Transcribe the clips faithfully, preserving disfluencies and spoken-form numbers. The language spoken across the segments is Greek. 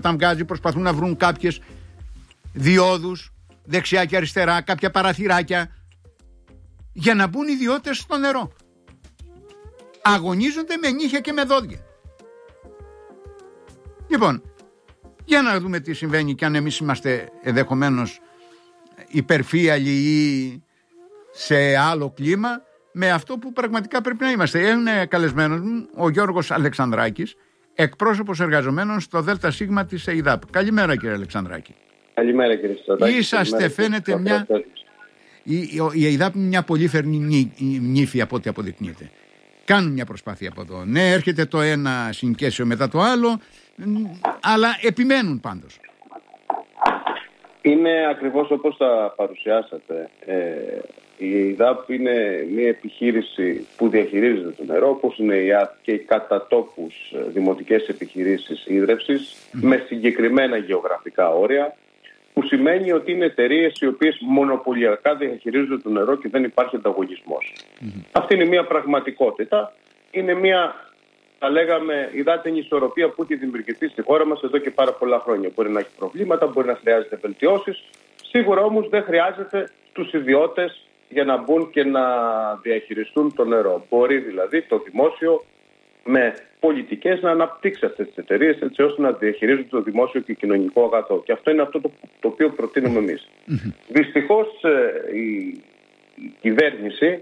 όταν βγάζει προσπαθούν να βρουν κάποιες διόδους δεξιά και αριστερά, κάποια παραθυράκια για να μπουν ιδιώτες στο νερό. Αγωνίζονται με νύχια και με δόντια. Λοιπόν, για να δούμε τι συμβαίνει και αν εμείς είμαστε ενδεχομένως υπερφύαλοι ή σε άλλο κλίμα με αυτό που πραγματικά πρέπει να είμαστε. Είναι καλεσμένος μου ο Γιώργος Αλεξανδράκης, εκπρόσωπος εργαζομένων στο ΔΣ της ΕΙΔΑΠ. Καλημέρα κύριε Αλεξανδράκη. Καλημέρα κύριε Στρατάκη. Είσαστε φαίνεται μια... Η, η, η ΕΙΔΑΠ είναι μια πολύφερνη νύφη από ό,τι αποδεικνύεται. Κάνουν μια προσπάθεια από εδώ. Ναι, έρχεται το ένα συνοικέσιο μετά το άλλο, αλλά επιμένουν πάντως. Είναι ακριβώς όπως τα παρουσιάσατε. Ε, η ΕΙΔΑΠ είναι μια επιχείρηση που διαχειρίζεται το νερό, όπως είναι η ΑΤ και οι κατά τόπους δημοτικές επιχειρήσεις ίδρευσης, mm. με συγκεκριμένα γεωγραφικά όρια, που σημαίνει ότι είναι εταιρείες οι οποίες μονοπωλιακά διαχειρίζονται το νερό και δεν υπάρχει ανταγωνισμός. Mm-hmm. Αυτή είναι μια πραγματικότητα. Είναι μια, θα λέγαμε, υδάτινη ισορροπία που έχει δημιουργηθεί στη χώρα μας εδώ και πάρα πολλά χρόνια. Μπορεί να έχει προβλήματα, μπορεί να χρειάζεται βελτιώσεις. Σίγουρα όμως δεν χρειάζεται τους ιδιώτες για να μπουν και να διαχειριστούν το νερό. Μπορεί δηλαδή το δημόσιο με πολιτικές να αναπτύξει αυτές τις εταιρείες έτσι ώστε να διαχειρίζονται το δημόσιο και κοινωνικό αγαθό. Και αυτό είναι αυτό το, το οποίο προτείνουμε εμείς. Mm-hmm. Δυστυχώς ε, η, η κυβέρνηση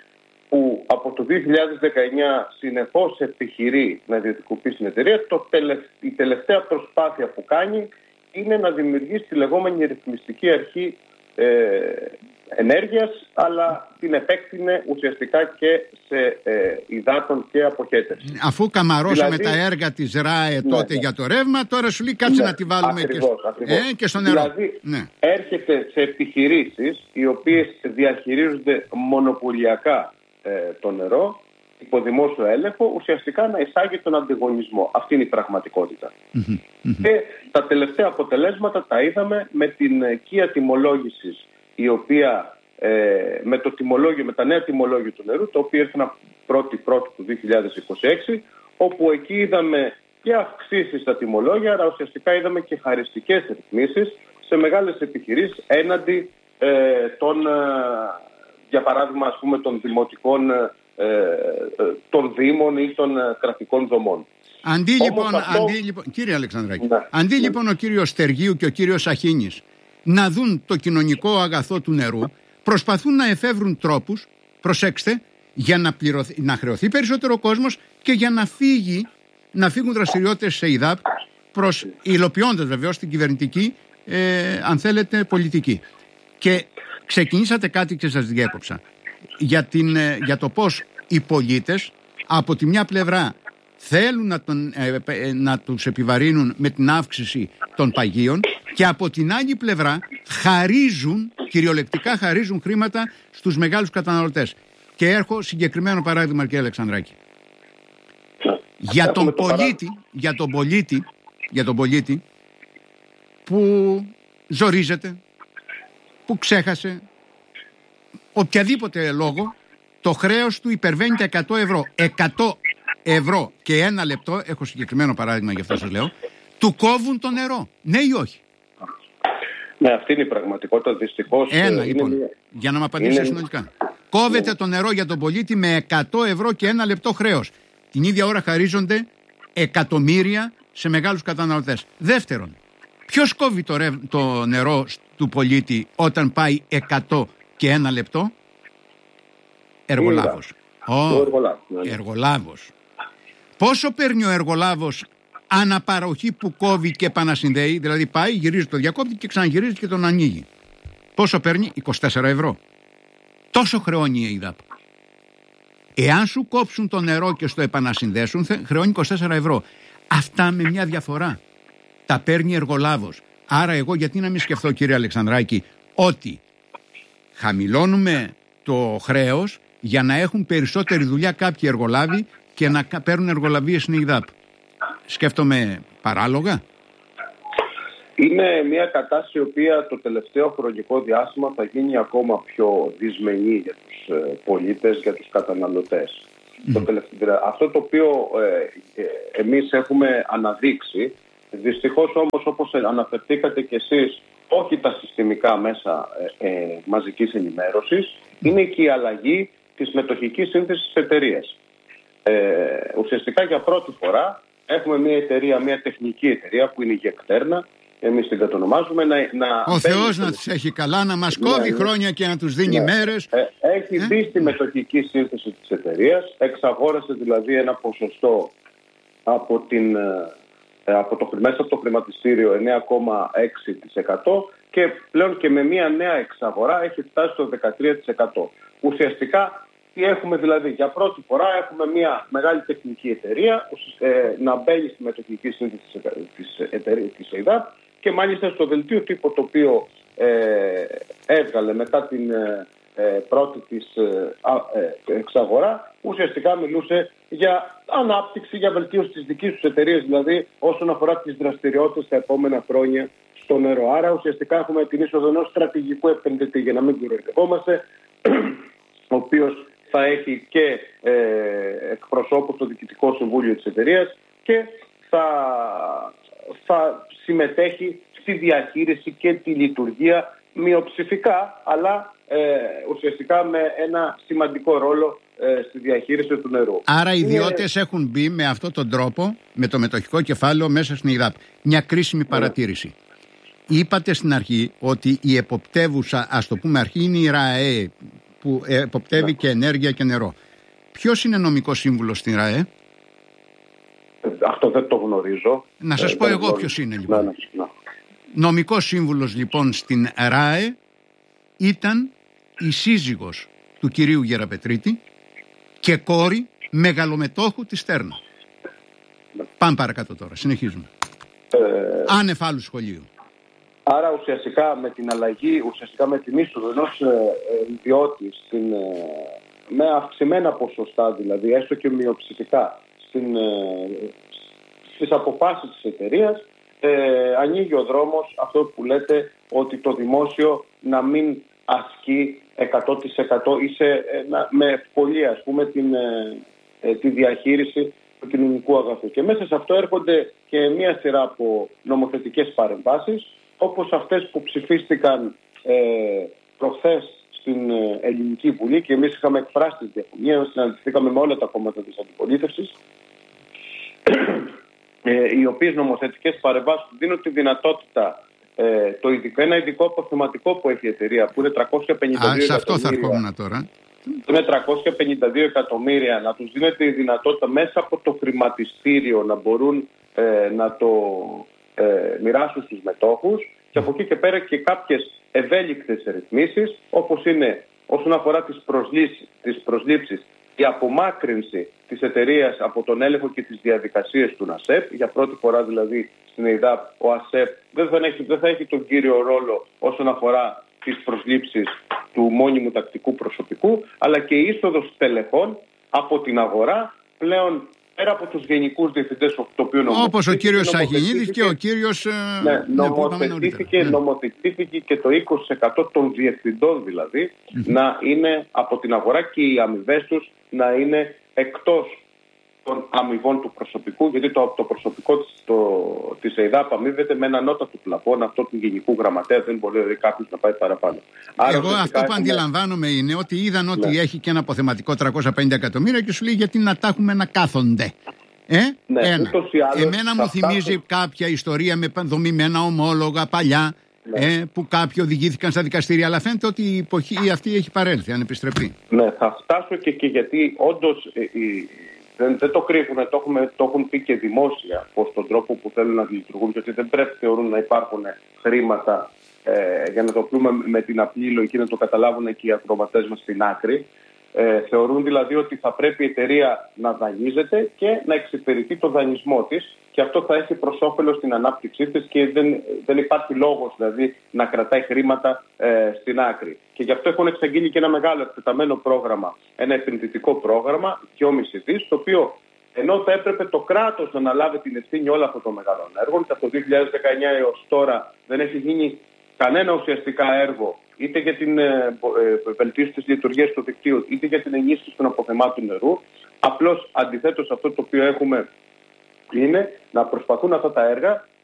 που από το δύο χιλιάδες δεκαεννιά συνεχώς επιχειρεί να ιδιωτικοποιήσει την εταιρεία, το τελευ, η τελευταία προσπάθεια που κάνει είναι να δημιουργήσει τη λεγόμενη ρυθμιστική αρχή ε, ενέργειας, αλλά την επέκτηνε ουσιαστικά και σε ε, υδάτων και αποχέτευση. Αφού καμαρώσαμε δηλαδή, τα έργα της ΡΑΕ τότε ναι, για το ρεύμα, τώρα σου λέει κάτσε ναι, να τη βάλουμε ακριβώς, και, ακριβώς. Ε, και στο νερό. Δηλαδή ναι. έρχεται σε επιχειρήσεις οι οποίες διαχειρίζονται μονοπωλιακά ε, το νερό, υπό δημόσιο έλεγχο, ουσιαστικά να εισάγει τον ανταγωνισμό. Αυτή είναι η πραγματικότητα. Mm-hmm, mm-hmm. Και τα τελευταία αποτελέσματα τα είδαμε με την οικία τιμολόγησης, η οποία ε, με, το τιμολόγιο, με τα νέα τιμολόγια του νερού, το οποίο ήρθαν πρώτη πρώτη του δύο χιλιάδες είκοσι έξι, όπου εκεί είδαμε και αυξήσεις στα τιμολόγια, αλλά ουσιαστικά είδαμε και χαριστικές ρυθμίσεις σε μεγάλες επιχειρήσεις έναντι ε, των, ε, για παράδειγμα, ας πούμε, των δημοτικών, ε, ε, των δήμων ή των ε, κρατικών δομών. Αντί λοιπόν, αυτό... αντί, λοιπόν, κύριε Αλεξανδράκη, ναι, αντί ναι. λοιπόν ο κύριος Στεργίου και ο κύριος Αχίνης να δουν το κοινωνικό αγαθό του νερού, προσπαθούν να εφεύρουν τρόπους, προσέξτε, για να, πληρωθεί, να χρεωθεί περισσότερο κόσμος και για να, φύγει, να φύγουν δραστηριότητες σε ΕΙΔΑΠ, προς, υλοποιώντας βεβαίως την κυβερνητική, ε, αν θέλετε, πολιτική. Και ξεκινήσατε κάτι και σας διέκοψα, για, την, ε, για το πώς οι πολίτες από τη μια πλευρά θέλουν να, τον, ε, ε, να τους επιβαρύνουν με την αύξηση των παγίων και από την άλλη πλευρά χαρίζουν, κυριολεκτικά χαρίζουν χρήματα στους μεγάλους καταναλωτές. Και έχω συγκεκριμένο παράδειγμα, κύριε Αλεξανδράκη. Για τον πολίτη, για τον πολίτη, για τον πολίτη που ζορίζεται, που ξέχασε οποιαδήποτε λόγο, το χρέος του υπερβαίνει τα εκατό ευρώ. εκατό ευρώ και ένα λεπτό, έχω συγκεκριμένο παράδειγμα, γι' αυτό σας λέω, του κόβουν το νερό. Ναι ή όχι? Ναι, αυτή είναι η πραγματικότητα, δυστυχώς. Ένα, λοιπόν, είναι... για να μου απαντήσετε είναι... συνολικά. Κόβεται ναι. το νερό για τον πολίτη με εκατό ευρώ και ένα λεπτό χρέος. Την ίδια ώρα χαρίζονται εκατομμύρια σε μεγάλους καταναλωτές. Δεύτερον, ποιος κόβει το, ρευ... το νερό του πολίτη όταν πάει εκατό και ένα λεπτό? Εργολάβος. Oh, εργολάβος. Ναι. Εργολάβος. Πόσο παίρνει ο εργολάβος αναπαροχή που κόβει και επανασυνδέει? Δηλαδή πάει, γυρίζει το διακόπτη και ξαναγυρίζει και τον ανοίγει. Πόσο παίρνει? είκοσι τέσσερα ευρώ. Τόσο χρεώνει η ΕΙΔΑΠ. Εάν σου κόψουν το νερό και στο επανασυνδέσουν, χρεώνει είκοσι τέσσερα ευρώ. Αυτά με μια διαφορά. Τα παίρνει εργολάβος. Άρα εγώ γιατί να μην σκεφτώ, κύριε Αλεξανδράκη, ότι χαμηλώνουμε το χρέος για να έχουν περισσότερη δουλειά κάποιοι εργολάβοι και να παίρνουν εργολαβίες στην ΕΙΔΑΠ. Σκέφτομαι παράλογα. Είναι μια κατάσταση η οποία το τελευταίο χρονικό διάστημα θα γίνει ακόμα πιο δυσμενή για τους ε, πολίτες, για τους καταναλωτές. Mm. Το τελευταίο, αυτό το οποίο ε, ε, εμείς έχουμε αναδείξει Δυστυχώς όμως, όπως αναφερθήκατε κι εσείς, όχι τα συστημικά μέσα ε, ε, μαζικής ενημέρωσης, είναι και η αλλαγή της μετοχικής σύνθεσης της εταιρείας. Ε, ουσιαστικά για πρώτη φορά έχουμε μια εταιρεία, μια τεχνική εταιρεία που είναι η Γεκτέρνα, εμείς την κατονομάζουμε. Να, να Ο Θεός να τις έχει καλά, να μας κόβει ναι, χρόνια και να τους δίνει ναι. μέρες. Ε, έχει ε? μπει στη μετοχική σύνθεση της εταιρείας, εξαγόρασε δηλαδή ένα ποσοστό από, την, από το, μέσα από το χρηματιστήριο εννέα κόμμα έξι τοις εκατό και πλέον και με μια νέα εξαγορά έχει φτάσει στο δεκατρία τοις εκατό. Ουσιαστικά τι έχουμε δηλαδή? Για πρώτη φορά έχουμε μια μεγάλη τεχνική εταιρεία ε, να μπαίνει στη μετοχική σύνθεση της εταιρείας της ΕΙΔΑΠ και μάλιστα στο δελτίο τύπου το οποίο ε, έβγαλε μετά την ε, πρώτη της ε, εξαγορά, ουσιαστικά μιλούσε για ανάπτυξη, για βελτίωση της δικής τους εταιρείας, δηλαδή όσον αφορά τις δραστηριότητες τα επόμενα χρόνια στο νερό. Άρα ουσιαστικά έχουμε την είσοδο ενός στρατηγικού επενδυτή, για να μην κουρευτευόμαστε, ο οποίος θα έχει και ε, εκπροσώπους στο Διοικητικό Συμβούλιο της εταιρείας και θα, θα συμμετέχει στη διαχείριση και τη λειτουργία μειοψηφικά, αλλά ε, ουσιαστικά με ένα σημαντικό ρόλο ε, στη διαχείριση του νερού. Άρα οι ιδιώτες είναι... έχουν μπει με αυτόν τον τρόπο, με το μετοχικό κεφάλαιο μέσα στην ΕΙΔΑΠ. Μια κρίσιμη παρατήρηση. Yeah. Είπατε στην αρχή ότι η εποπτεύουσα, ας το πούμε αρχή, είναι η ΡΑΕ, που εποπτεύει yeah. και ενέργεια και νερό. Ποιος είναι νομικός σύμβουλος στην ΡΑΕ? Αυτό δεν το γνωρίζω. Να σας ε, πω εγώ γνωρίζω. Ποιος είναι λοιπόν. Ναι, ναι, ναι. Νομικός σύμβουλος λοιπόν στην ΡΑΕ ήταν η σύζυγος του κυρίου Γεραπετρίτη και κόρη μεγαλομετόχου της Στέρνα. Ναι. Πάμε παρακάτω τώρα, συνεχίζουμε. Ε... Άνευ άλλου σχολείου. Άρα ουσιαστικά με την αλλαγή, ουσιαστικά με την είσοδο ενός ιδιώτη ε, με αυξημένα ποσοστά, δηλαδή έστω και μειοψηφικά στην, ε, στις αποφάσεις της εταιρείας, ε, ανοίγει ο δρόμος αυτό που λέτε ότι το δημόσιο να μην ασκεί εκατό τοις εκατό ή σε, ε, να, με ευκολία ας πούμε την, ε, ε, τη διαχείριση του κοινωνικού αγαθού. Και μέσα σε αυτό έρχονται και μια σειρά από νομοθετικές παρεμβάσεις, όπως αυτές που ψηφίστηκαν ε, προχθές στην ε, Ελληνική Βουλή και εμείς είχαμε εκφράσει τη διαφωνία, συναντηθήκαμε με όλα τα κόμματα της αντιπολίτευσης, ε, οι οποίες νομοθετικές παρεμβάσεις δίνουν τη δυνατότητα ε, το ειδικό, ένα ειδικό αποθεματικό που έχει η εταιρεία, που είναι τριακόσια πενήντα δύο Α, σε αυτό θα ερχόμουν τώρα. Είναι τριακόσια πενήντα δύο εκατομμύρια, να τους δίνεται η δυνατότητα μέσα από το χρηματιστήριο να μπορούν ε, να το ε, μοιράσουν στους μετόχους και από εκεί και πέρα και κάποιες ευέλικτες ρυθμίσεις, όπως είναι όσον αφορά τις προσλήψεις, τις προσλήψεις η απομάκρυνση της εταιρείας από τον έλεγχο και τις διαδικασίες του ΝΑΣΕΠ. Για πρώτη φορά δηλαδή στην ΕΙΔΑΠ ο ΑΣΕΠ δεν θα έχει, δεν θα έχει τον κύριο ρόλο όσον αφορά τις προσλήψεις του μόνιμου τακτικού προσωπικού, αλλά και η είσοδος τελεχών από την αγορά πλέον πέρα από τους γενικούς διευθυντές, το οποίο όπως ο κύριος Σαγηνίδης και ο κύριος... Ναι, νομοθετήθηκε, ναι. νομοθετήθηκε και το είκοσι τοις εκατό των διευθυντών δηλαδή mm-hmm. να είναι από την αγορά και οι αμοιβές τους να είναι εκτός των αμοιβών του προσωπικού, γιατί το, το προσωπικό της, το, της ΕΙΔΑΠ αμοιβεται με ένα ανώτατο πλαφόν, αυτό του γενικού γραμματέα, δεν μπορεί δηλαδή κάποιος να πάει παραπάνω. Άρα, εγώ αυτό που έχουμε... αντιλαμβάνομαι είναι ότι είδαν ότι ναι. έχει και ένα αποθεματικό τριακόσια πενήντα εκατομμύρια και σου λέει γιατί να τα έχουμε να κάθονται. Ε? Ναι, ένα. Άλλως, Εμένα μου θυμίζει φτάσουν... κάποια ιστορία με δομημένα ομόλογα παλιά ναι. ε, που κάποιοι οδηγήθηκαν στα δικαστήρια, αλλά φαίνεται ότι η εποχή αυτή έχει παρέλθει, αν επιστρεπτεί. Ναι, θα φτάσω και, και γιατί όντως... Ε, η... Δεν, δεν το κρύβουν, το, έχουμε, το έχουν πει και δημόσια πως τον τρόπο που θέλουν να λειτουργούν, γιατί δεν πρέπει θεωρούν να υπάρχουν χρήματα ε, για να το πούμε με την απλή λογική να το καταλάβουν και οι ακροατές μας στην άκρη. Ε, θεωρούν δηλαδή ότι θα πρέπει η εταιρεία να δανείζεται και να εξυπηρετεί το δανεισμό της και αυτό θα έχει προς όφελος την ανάπτυξή της και δεν, δεν υπάρχει λόγος δηλαδή να κρατάει χρήματα ε, στην άκρη. Και γι' αυτό έχουν εξαγγείλει και ένα μεγάλο εκτεταμένο πρόγραμμα, ένα επενδυτικό πρόγραμμα, δυόμισι δις, το οποίο ενώ θα έπρεπε το κράτος να αναλάβει την ευθύνη όλων αυτών των μεγάλων έργων, από το δύο χιλιάδες δεκαεννιά έως τώρα δεν έχει γίνει κανένα ουσιαστικά έργο, είτε για την ε, ε, βελτίωση της λειτουργίας του δικτύου, είτε για την ενίσχυση των αποθεμάτων νερού. Απλώς αντιθέτως αυτό το οποίο έχουμε είναι να προσπαθούν αυτά τα έργα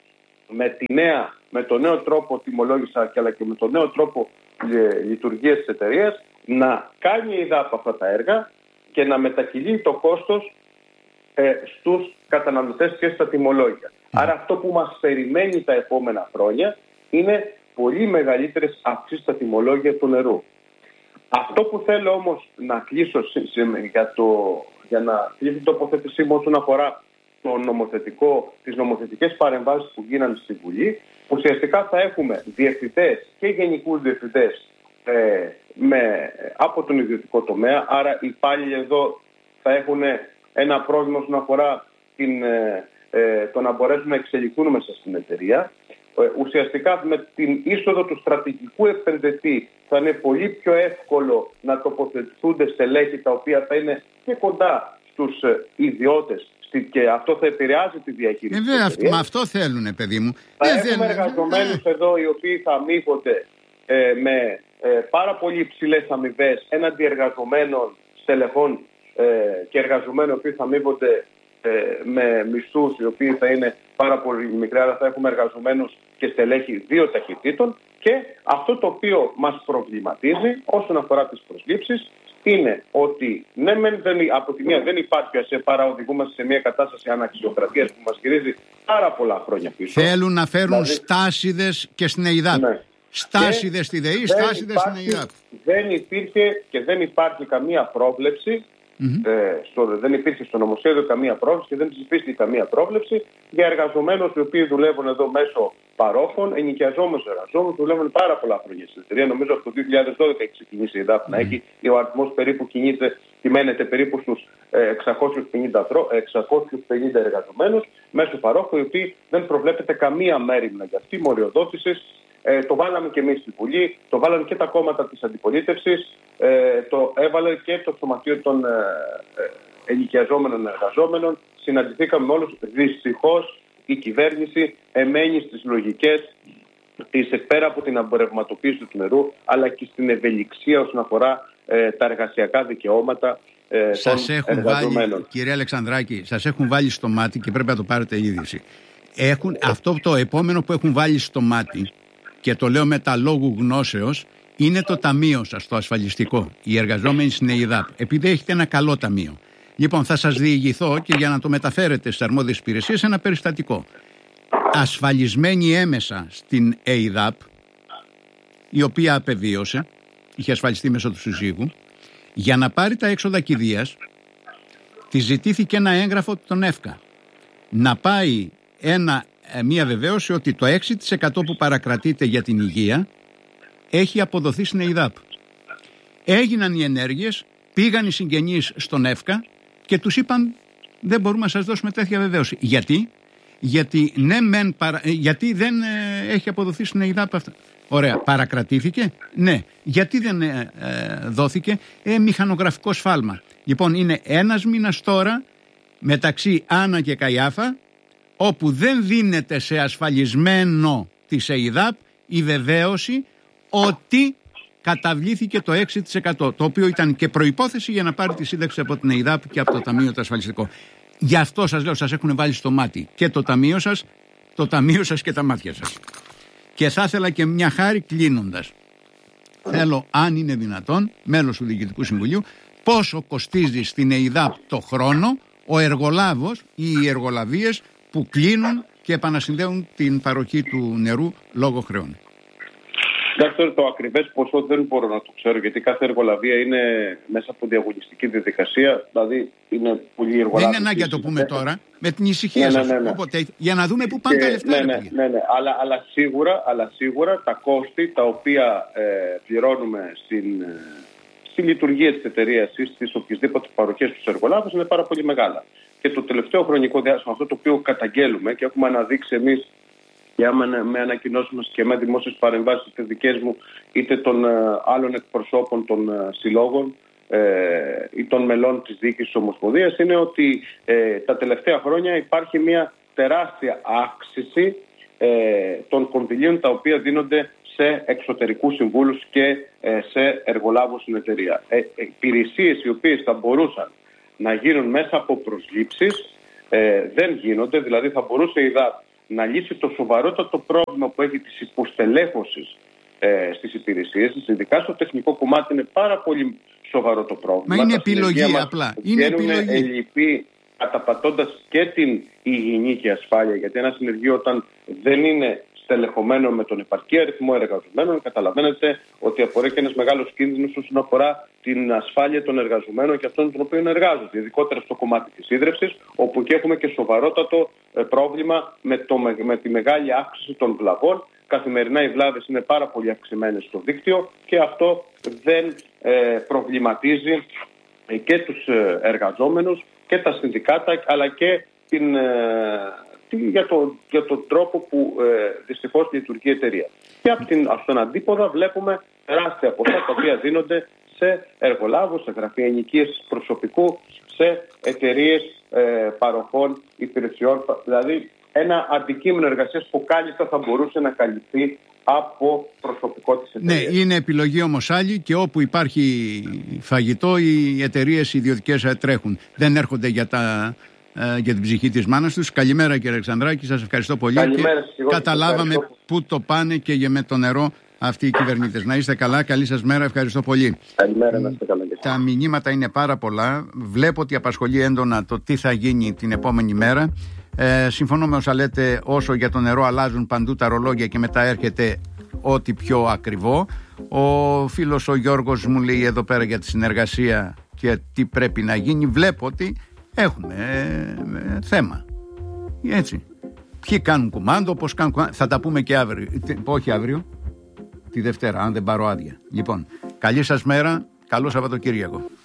με, τη νέα, με το νέο τρόπο τιμολόγησης αλλά και με το νέο τρόπο ε, λειτουργίας της εταιρείας να κάνει η ΕΙΔΑΠ αυτά τα έργα και να μετακυλεί το κόστος ε, στους καταναλωτές και στα τιμολόγια. Mm. Άρα αυτό που μας περιμένει τα επόμενα χρόνια είναι πολύ μεγαλύτερες αυξήσεις στα τιμολόγια του νερού. Αυτό που θέλω όμως να κλείσω για, το, για να κλείσω την τοποθέτησή μου όσον αφορά το νομοθετικό, τις νομοθετικές παρεμβάσεις που γίνανε στη Βουλή, ουσιαστικά θα έχουμε διευθυντές και γενικούς διευθυντές ε, με, από τον ιδιωτικό τομέα, άρα οι υπάλληλοι εδώ θα έχουν ένα πρόβλημα όσον αφορά την, ε, ε, το να μπορέσουν να εξελιχθούν μέσα στην εταιρεία. Ε, ουσιαστικά με την είσοδο του στρατηγικού επενδυτή θα είναι πολύ πιο εύκολο να τοποθετηθούνται στελέχη τα οποία θα είναι και κοντά στους ε, ιδιώτες και αυτό θα επηρεάζει τη διαχείριση. Ε, βέβαια, αυτό, αυτό θέλουν, παιδί μου. Θα ε, έχουμε εργαζομένους ε. εδώ οι οποίοι θα αμείβονται ε, με ε, πάρα πολύ υψηλές αμοιβές έναντι εργαζομένων στελεχών ε, και εργαζομένων οι οποίοι θα αμείβονται ε, με μισθούς οι οποίοι θα είναι πάρα πολύ μικροί, αλλά θα έχουμε εργαζομένους και στελέχη δύο ταχυτήτων. Και αυτό το οποίο μας προβληματίζει όσον αφορά τις προσλήψεις είναι ότι ναι, δεν, από τη μία δεν υπάρχει ΑΣΕ, παρά οδηγούμαστε σε μια κατάσταση αναξιοκρατίας που μας γυρίζει πάρα πολλά χρόνια πίσω. Θέλουν να φέρουν δηλαδή, στάσιδες και στην ΕΙΔΑΠ. Ναι. Στάσιδες στη ΔΕΗ, στάσιδες στην ΕΙΔΑΠ. Δεν υπήρχε και δεν υπάρχει καμία πρόβλεψη, mm-hmm. ε, στο, δεν υπήρχε στο νομοσχέδιο καμία πρόβλεψη και δεν ψηφίστηκε καμία πρόβλεψη για εργαζομένους οι οποίοι δουλεύουν εδώ μέσω παρόχων, ενοικιαζόμενους εργαζόμενους, δουλεύουν πάρα πολλά χρόνια στην εταιρεία. Νομίζω από το δύο χιλιάδες δώδεκα έχει ξεκινήσει η ΕΙΔΑΠ mm. να έχει. Ο αριθμός περίπου κινείται, κυμαίνεται περίπου στους εξακόσιους πενήντα εργαζομένους μέσω παρόχου, οι οποίοι δεν προβλέπεται καμία μέριμνα για αυτή μοριοδότηση. Ε, το βάλαμε και εμείς στη Βουλή, το βάλαμε και τα κόμματα της αντιπολίτευσης, ε, το έβαλε και το Σωματείο των ε, ε, ενοικιαζόμενων εργαζόμενων. Συναντηθήκαμε με όλους. Δυστυχώς η κυβέρνηση εμένει στις λογικές της πέρα από την αμπορευματοποίηση του νερού, αλλά και στην ευελιξία όσον αφορά ε, τα εργασιακά δικαιώματα ε, σας των έχουν εργαζομένων. Βάλει, κύριε Αλεξανδράκη, σας έχουν βάλει στο μάτι και πρέπει να το πάρετε είδηση. Έχουν, αυτό το επόμενο που έχουν βάλει στο μάτι, και το λέω με τα λόγου γνώσεως, είναι το ταμείο σας, το ασφαλιστικό. Οι εργαζόμενοι στην ΕΙΔΑΠ. Επειδή έχετε ένα καλό ταμείο. Λοιπόν, θα σας διηγηθώ και για να το μεταφέρετε στις αρμόδιες υπηρεσίες ένα περιστατικό. Ασφαλισμένη έμεσα στην ΕΙΔΑΠ, η οποία απεβίωσε, είχε ασφαλιστεί μέσω του συζύγου, για να πάρει τα έξοδα κηδείας, τη ζητήθηκε ένα έγγραφο των ΕΦΚΑ. Να πάει ένα, μια βεβαίωση ότι το έξι τοις εκατό που παρακρατείται για την υγεία έχει αποδοθεί στην ΕΙΔΑΠ. Έγιναν οι ενέργειες, πήγαν οι συγγενείς στον ΕΦΚΑ και τους είπαν δεν μπορούμε να σας δώσουμε τέτοια βεβαίωση. Γιατί? Γιατί, ναι, μεν, παρα... γιατί δεν ε, έχει αποδοθεί στην ΕΙΔΑΠ αυτά. Ωραία, παρακρατήθηκε. Ναι. Γιατί δεν ε, ε, δόθηκε? Ε, μηχανογραφικό σφάλμα. Λοιπόν, είναι ένας μήνας τώρα μεταξύ Άννα και Καϊάφα, όπου δεν δίνεται σε ασφαλισμένο της ΕΙΔΑΠ η βεβαίωση ότι καταβλήθηκε το έξι τοις εκατό, το οποίο ήταν και προϋπόθεση για να πάρει τη σύνταξη από την ΕΙΔΑΠ και από το Ταμείο το Ασφαλιστικό. Γι' αυτό σας λέω, σας έχουν βάλει στο μάτι και το Ταμείο σας, το Ταμείο σας και τα μάτια σας. Και θα ήθελα και μια χάρη κλείνοντας. Θέλω, αν είναι δυνατόν, μέλος του Διοικητικού Συμβουλίου, πόσο κοστίζει στην ΕΙΔΑΠ το χρόνο ο εργολάβος ή οι εργολαβίες που κλείνουν και επανασυνδέουν την παροχή του νερού λόγω χρεών. Κοιτάξτε, το ακριβές ποσό δεν μπορώ να το ξέρω, γιατί κάθε εργολαβία είναι μέσα από διαγωνιστική διαδικασία. Δηλαδή είναι πολύ εργολαβία. Δεν είναι ανάγκη να το πούμε τώρα, με την ησυχία ναι, σας. Ναι, ναι, ναι. Οπότε, για να δούμε πού πάνε και, τα λεφτά. Ναι, ναι, ναι, ναι. Αλλά, αλλά, σίγουρα, αλλά σίγουρα τα κόστη τα οποία ε, πληρώνουμε στην, ε, στη λειτουργία της εταιρείας ή στις οποιασδήποτε παροχές στους εργολάβους είναι πάρα πολύ μεγάλα. Και το τελευταίο χρονικό διάστημα, αυτό το οποίο καταγγέλουμε και έχουμε αναδείξει εμείς και με ανακοινώσεις μας και με δημόσιες παρεμβάσεις είτε δικές μου είτε των ε, άλλων εκπροσώπων των ε, συλλόγων ε, ή των μελών της διοίκησης της Ομοσπονδίας, είναι ότι ε, τα τελευταία χρόνια υπάρχει μια τεράστια αύξηση ε, των κονδυλίων τα οποία δίνονται σε εξωτερικούς συμβούλους και ε, σε εργολάβους στην εταιρεία. Ε, υπηρεσίες οι οποίες θα μπορούσαν να γίνουν μέσα από προσλήψεις ε, δεν γίνονται, δηλαδή θα μπορούσε η ΕΙΔΑΠ να λύσει το σοβαρότατο πρόβλημα που έχει της υποστελέχωσης ε, στις υπηρεσίες της, ειδικά στο τεχνικό κομμάτι είναι πάρα πολύ σοβαρό το πρόβλημα. Μα είναι επιλογή απλά. Είναι επιλογή. Ελλειπή, καταπατώντας και την υγιεινή και ασφάλεια, γιατί ένα συνεργείο όταν δεν είναι στελεχωμένο με τον επαρκή αριθμό εργαζομένων, καταλαβαίνετε ότι απορρέει και ένας μεγάλος κίνδυνος όσον αφορά την ασφάλεια των εργαζομένων και αυτών των οποίων εργάζονται, ειδικότερα στο κομμάτι της ίδρυυσης, όπου και έχουμε και σοβαρότατο πρόβλημα με, το, με τη μεγάλη αύξηση των βλαβών. Καθημερινά οι βλάβες είναι πάρα πολύ αυξημένες στο δίκτυο και αυτό δεν ε, προβληματίζει και τους εργαζόμενους και τα συνδικάτα, αλλά και την, ε, την, για, το, για τον τρόπο που ε, δυστυχώς λειτουργεί η εταιρεία. Και από την, στον αντίποδα βλέπουμε τεράστια ποσά τα οποία δίνονται σε εργολάβους, σε γραφεία ενοικίασης προσωπικού, σε εταιρείες ε, παροχών υπηρεσιών. Δηλαδή ένα αντικείμενο εργασίας που κάλλιστα θα μπορούσε να καλυφθεί από προσωπικό της εταιρείας. Ναι, είναι επιλογή όμως άλλη, και όπου υπάρχει φαγητό οι εταιρείες ιδιωτικές τρέχουν. Δεν έρχονται για, τα, ε, για την ψυχή της μάνας τους. Καλημέρα κύριε Αλεξανδράκη, σας ευχαριστώ πολύ. Καλημέρα, και καταλάβαμε πού το πάνε και με το νερό αυτοί οι κυβερνήτες. Να είστε καλά, καλή σας μέρα, ευχαριστώ πολύ. Καλημέρα, να είστε καλά. Τα μηνύματα είναι πάρα πολλά. Βλέπω ότι απασχολεί έντονα το τι θα γίνει την επόμενη μέρα. Ε, συμφωνώ με όσα λέτε, όσο για το νερό αλλάζουν παντού τα ρολόγια και μετά έρχεται ό,τι πιο ακριβό. Ο φίλος ο Γιώργος μου λέει εδώ πέρα για τη συνεργασία και τι πρέπει να γίνει. Βλέπω ότι έχουμε ε, ε, θέμα. Έτσι. Ποιοι κάνουν κουμάντο, πώς κάνουν κουμάντο. Θα τα πούμε και αύριο. Όχι αύριο, τη Δευτέρα, αν δεν πάρω άδεια. Λοιπόν, καλή σας μέρα, καλό Σαββατοκύριακο.